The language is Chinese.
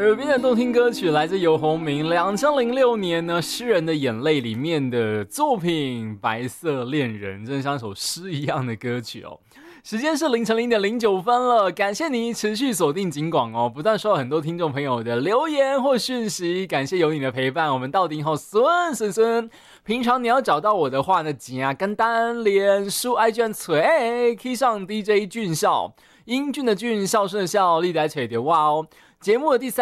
耳边的动听歌曲来自游鸿明2006年呢《诗人的眼泪》里面的作品《白色恋人》，真的像首诗一样的歌曲哦。时间是凌晨0:09了，感谢你持续锁定警广哦，不断收到很多听众朋友的留言或讯息，感谢有你的陪伴。我们到底后孙，平常你要找到我的话呢，简简单脸书 IG 吹 K 上 DJ 俊孝，英俊的俊，孝顺的孝，历来吹的哇哦。节目的第3